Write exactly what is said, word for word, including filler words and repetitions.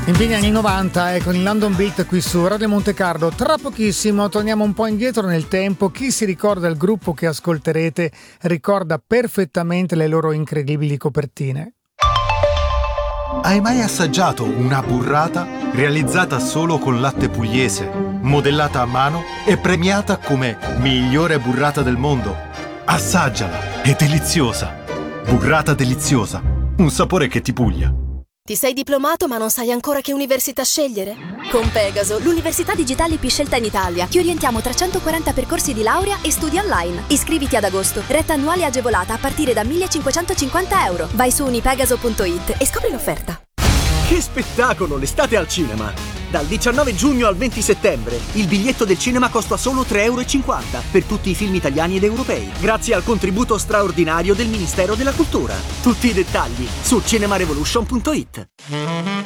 In pieni anni novanta e con il London Beat qui su Radio Monte Carlo. Tra pochissimo torniamo un po' indietro nel tempo. Chi si ricorda il gruppo che ascolterete ricorda perfettamente le loro incredibili copertine. Hai mai assaggiato una burrata realizzata solo con latte pugliese, modellata a mano e premiata come migliore burrata del mondo? Assaggiala, è deliziosa. Burrata deliziosa, un sapore che ti puglia. Ti sei diplomato ma non sai ancora che università scegliere? Con Pegaso, l'università digitale più scelta in Italia, ti orientiamo tra centoquaranta percorsi di laurea e studi online. Iscriviti ad agosto, retta annuale agevolata a partire da millecinquecentocinquanta euro. Vai su unipegaso punto it e scopri l'offerta. Che spettacolo, l'estate al cinema! Dal diciannove giugno al venti settembre, il biglietto del cinema costa solo tre euro e cinquanta per tutti i film italiani ed europei, grazie al contributo straordinario del Ministero della Cultura. Tutti i dettagli su cinema revolution punto it.